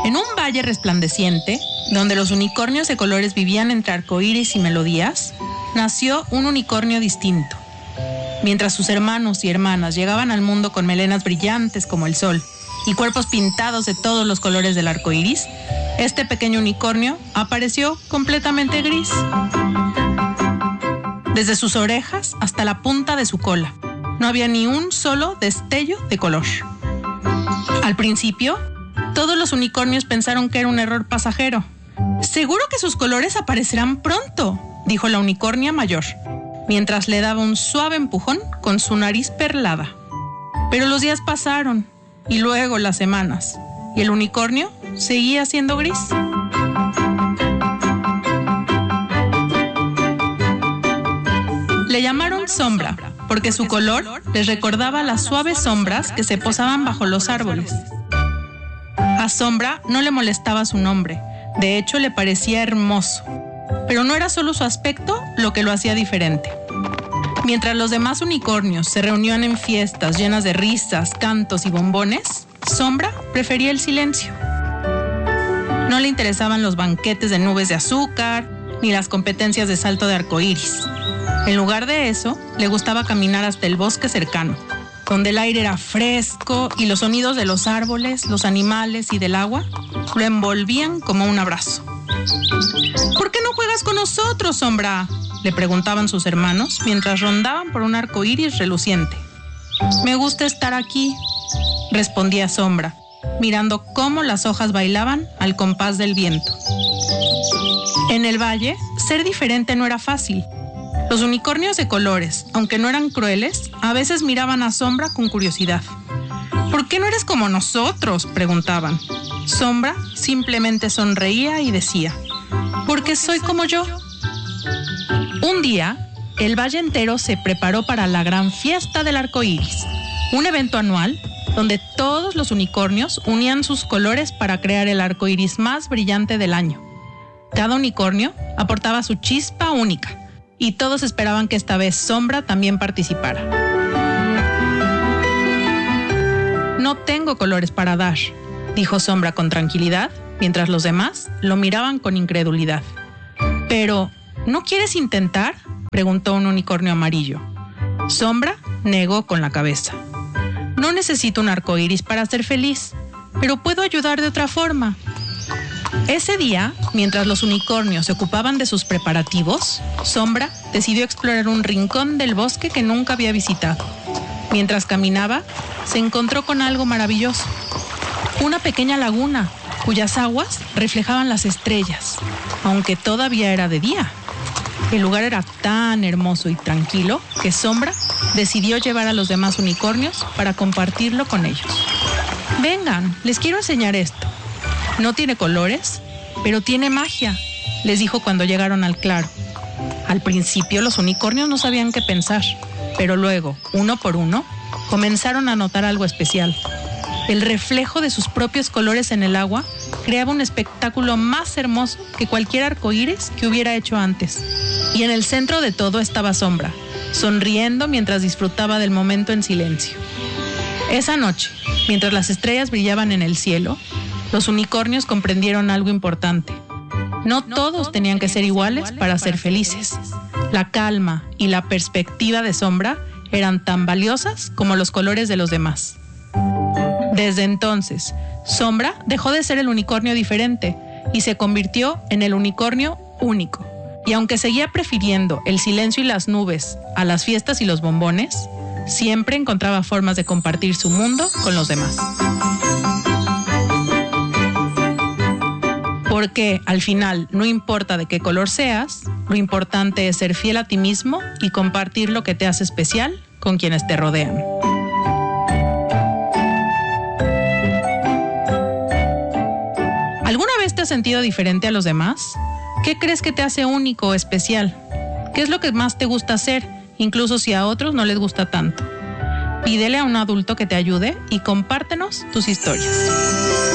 En un valle resplandeciente, donde los unicornios de colores vivían entre arcoíris y melodías, nació un unicornio distinto. Mientras sus hermanos y hermanas llegaban al mundo con melenas brillantes como el sol y cuerpos pintados de todos los colores del arco iris, este pequeño unicornio apareció completamente gris. Desde sus orejas hasta la punta de su cola, no había ni un solo destello de color. Al principio, todos los unicornios pensaron que era un error pasajero. «Seguro que sus colores aparecerán pronto», dijo la unicornia mayor, mientras le daba un suave empujón con su nariz perlada. Pero los días pasaron, y luego las semanas, y el unicornio seguía siendo gris. Le llamaron Sombra, porque su color les recordaba las suaves sombras que se posaban bajo los árboles. A Sombra no le molestaba su nombre, de hecho le parecía hermoso, pero no era solo su aspecto lo que lo hacía diferente. Mientras los demás unicornios se reunían en fiestas llenas de risas, cantos y bombones, Sombra prefería el silencio. No le interesaban los banquetes de nubes de azúcar, ni las competencias de salto de arcoíris. En lugar de eso, le gustaba caminar hasta el bosque cercano, donde el aire era fresco y los sonidos de los árboles, los animales y del agua lo envolvían como un abrazo. «¿Por qué no juegas con nosotros, Sombra?», le preguntaban sus hermanos mientras rondaban por un arco iris reluciente. «Me gusta estar aquí», respondía Sombra, mirando cómo las hojas bailaban al compás del viento. En el valle, ser diferente no era fácil. Los unicornios de colores, aunque no eran crueles, a veces miraban a Sombra con curiosidad. «¿Por qué no eres como nosotros?», preguntaban. Sombra simplemente sonreía y decía: «Porque soy como yo». Un día, el valle entero se preparó para la gran fiesta del arco iris, un evento anual donde todos los unicornios unían sus colores para crear el arco iris más brillante del año. Cada unicornio aportaba su chispa única, y todos esperaban que esta vez Sombra también participara. «No tengo colores para dar», dijo Sombra con tranquilidad, mientras los demás lo miraban con incredulidad. «Pero, ¿no quieres intentar?», preguntó un unicornio amarillo. Sombra negó con la cabeza. «No necesito un arco iris para ser feliz, pero puedo ayudar de otra forma». Ese día, mientras los unicornios se ocupaban de sus preparativos, Sombra decidió explorar un rincón del bosque que nunca había visitado. Mientras caminaba, se encontró con algo maravilloso: una pequeña laguna cuyas aguas reflejaban las estrellas, aunque todavía era de día. El lugar era tan hermoso y tranquilo que Sombra decidió llevar a los demás unicornios para compartirlo con ellos. «Vengan, les quiero enseñar esto. No tiene colores, pero tiene magia», les dijo cuando llegaron al claro. Al principio los unicornios no sabían qué pensar, pero luego, uno por uno, comenzaron a notar algo especial. El reflejo de sus propios colores en el agua creaba un espectáculo más hermoso que cualquier arcoíris que hubiera hecho antes. Y en el centro de todo estaba Sombra, sonriendo mientras disfrutaba del momento en silencio. Esa noche, mientras las estrellas brillaban en el cielo, los unicornios comprendieron algo importante. No todos tenían que ser iguales para ser felices. La calma y la perspectiva de Sombra eran tan valiosas como los colores de los demás. Desde entonces, Sombra dejó de ser el unicornio diferente y se convirtió en el unicornio único. Y aunque seguía prefiriendo el silencio y las nubes a las fiestas y los bombones, siempre encontraba formas de compartir su mundo con los demás. Porque al final no importa de qué color seas, lo importante es ser fiel a ti mismo y compartir lo que te hace especial con quienes te rodean. ¿Alguna vez te has sentido diferente a los demás? ¿Qué crees que te hace único o especial? ¿Qué es lo que más te gusta hacer, incluso si a otros no les gusta tanto? Pídele a un adulto que te ayude y compártenos tus historias.